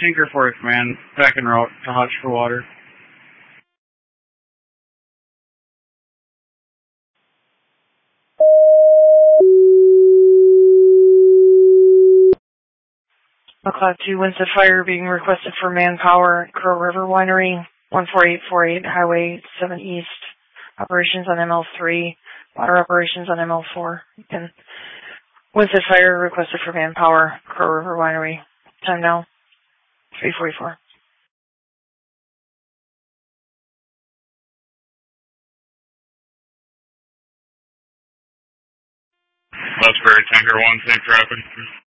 Tinker Force, man. Back en route to Hutch for water. Cloud 2, Winston Fire being requested for manpower, Crow River Winery, 14848, Highway 7 East. Operations on ML3, water operations on ML4. Winston Fire requested for manpower, Crow River Winery. Time now, 3:44. Westbury, Tanker 1, safe traffic.